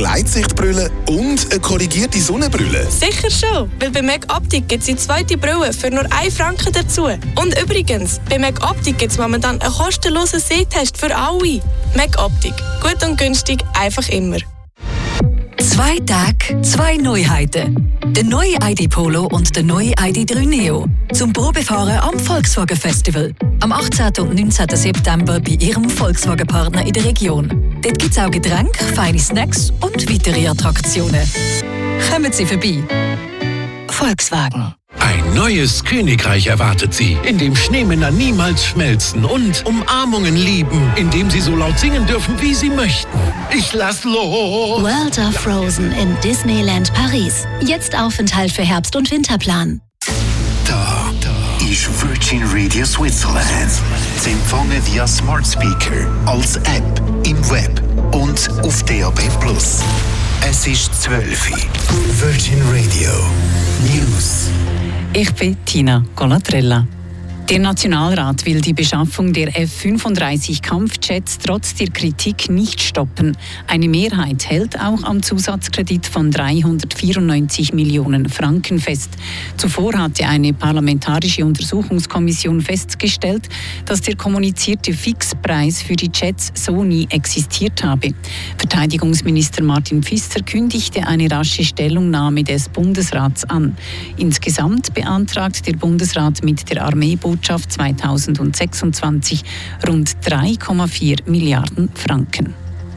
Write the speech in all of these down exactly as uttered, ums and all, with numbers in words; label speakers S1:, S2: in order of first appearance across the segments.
S1: Gleitsichtbrille und eine korrigierte Sonnenbrille?
S2: Sicher schon, weil bei MacOptic gibt es die zweite Brille für nur einen Franken dazu. Und übrigens, bei MacOptic gibt es momentan einen kostenlosen Sehtest für alle. MacOptic. Gut und günstig, einfach immer.
S3: Zwei Tage, zwei Neuheiten. Der neue I D Polo und der neue I D drei Neo. Zum Probefahren am Volkswagen Festival. Am achtzehnten und neunzehnten September bei Ihrem Volkswagen-Partner in der Region. Dort gibt es auch Getränke, feine Snacks und weitere Attraktionen. Kommen Sie vorbei. Volkswagen.
S4: Ein neues Königreich erwartet Sie, in dem Schneemänner niemals schmelzen und Umarmungen lieben, in dem Sie so laut singen dürfen, wie Sie möchten. Ich lass los!
S5: World of Frozen in Disneyland Paris. Jetzt Aufenthalt für Herbst- und Winterplan.
S6: Da, da ist Virgin Radio Switzerland. Sie empfangen via Smart Speaker, als App, im Web und auf D A B plus. Es ist zwölf Uhr. Virgin Radio News.
S7: Ich bin Tina Colatrella. Der Nationalrat will die Beschaffung der F fünfunddreißig Kampfjets trotz der Kritik nicht stoppen. Eine Mehrheit hält auch am Zusatzkredit von dreihundertvierundneunzig Millionen Franken fest. Zuvor hatte eine parlamentarische Untersuchungskommission festgestellt, dass der kommunizierte Fixpreis für die Jets so nie existiert habe. Verteidigungsminister Martin Pfister kündigte eine rasche Stellungnahme des Bundesrats an. Insgesamt beantragt der Bundesrat mit der Armeebotschaft zweitausendsechsundzwanzig rund drei Komma vier Milliarden Franken.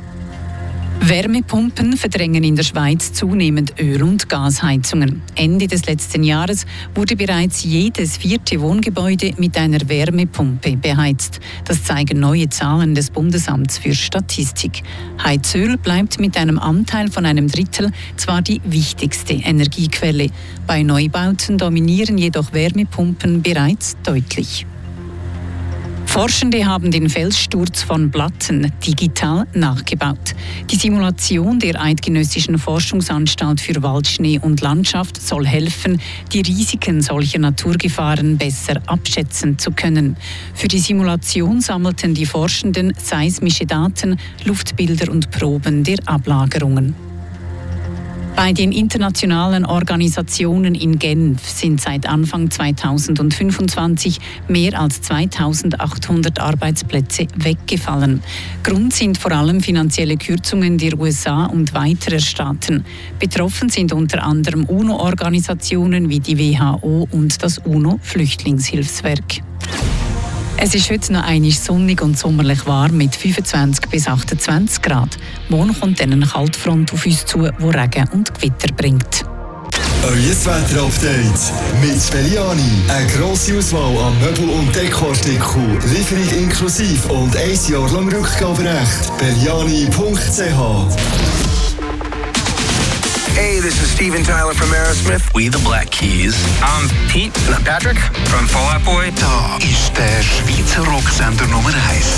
S7: Wärmepumpen verdrängen in der Schweiz zunehmend Öl- und Gasheizungen. Ende des letzten Jahres wurde bereits jedes vierte Wohngebäude mit einer Wärmepumpe beheizt. Das zeigen neue Zahlen des Bundesamts für Statistik. Heizöl bleibt mit einem Anteil von einem Drittel zwar die wichtigste Energiequelle. Bei Neubauten dominieren jedoch Wärmepumpen bereits deutlich. Forschende haben den Felssturz von Blatten digital nachgebaut. Die Simulation der Eidgenössischen Forschungsanstalt für Waldschnee und Landschaft soll helfen, die Risiken solcher Naturgefahren besser abschätzen zu können. Für die Simulation sammelten die Forschenden seismische Daten, Luftbilder und Proben der Ablagerungen. Bei den internationalen Organisationen in Genf sind seit Anfang zweitausendfünfundzwanzig mehr als zweitausendachthundert Arbeitsplätze weggefallen. Grund sind vor allem finanzielle Kürzungen der U S A und weiterer Staaten. Betroffen sind unter anderem UNO-Organisationen wie die W H O und das UNO-Flüchtlingshilfswerk. Es ist heute noch einmal sonnig und sommerlich warm mit fünfundzwanzig bis achtundzwanzig Grad. Morgen kommt dann eine Kaltfront auf uns zu, die Regen und Gewitter bringt.
S8: Euer Wetter-Update mit Belliani. Eine grosse Auswahl an Möbel- und Dekoartikeln, Lieferung inklusive und ein Jahr lang Rückgaberecht. Belliani punkt c h.
S9: Hey, this is Steven Tyler from Aerosmith.
S10: We the Black Keys.
S9: I'm Pete. And I'm Patrick from Fall Out Boy.
S6: Da ist der Schweizer Rocksender Nummer eins.